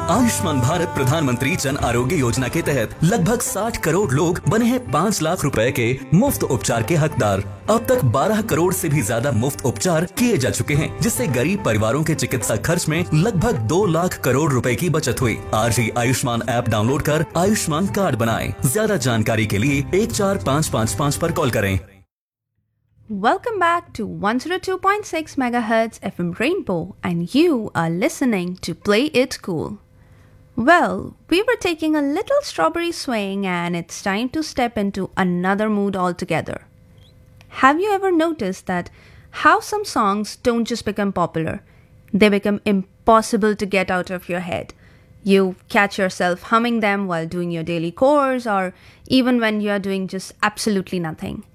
आयुष्मान भारत प्रधानमंत्री जन आरोग्य योजना के तहत लगभग 60 करोड़ लोग बने हैं 5 लाख रुपए के मुफ्त उपचार के हकदार। अब तक 12 करोड़ से भी ज्यादा मुफ्त उपचार किए जा चुके हैं, जिससे गरीब परिवारों के चिकित्सा खर्च में लगभग 2 लाख करोड़ रुपए की बचत हुई। आज ही आयुष्मान ऐप डाउनलोड कर आयुष्मान कार्ड बनाएं। ज्यादा जानकारी के लिए 14555 पर कॉल करें। Welcome back to 102.6 MHz FM Rainbow, and you are listening to Play It Cool. Well, we were taking a little strawberry swing, and it's time to step into another mood altogether. Have you ever noticed that how some songs don't just become popular, they become impossible to get out of your head? You catch yourself humming them while doing your daily chores, or even when you are doing just absolutely nothing.